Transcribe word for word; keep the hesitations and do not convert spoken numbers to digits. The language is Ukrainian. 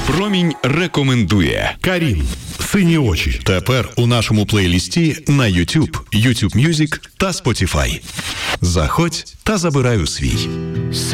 Промінь рекомендує. Карін. Сині очі. Тепер у нашому плейлісті на YouTube, YouTube Music та Spotify. Заходь та забирай у свій.